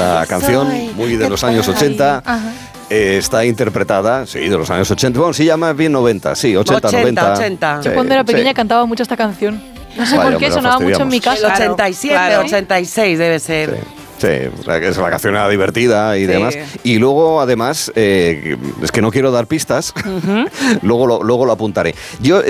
Esta canción, muy de los años 80, está interpretada, sí, de los años 80. Bueno, sí, llama bien 90, sí, 80, 90. 80. Yo cuando era pequeña cantaba mucho esta canción. No sé por qué, sonaba mucho en mi casa. El 87, 86 debe ser. Sí, la canción era divertida y demás. Y luego, además, es que no quiero dar pistas, luego lo apuntaré. Yo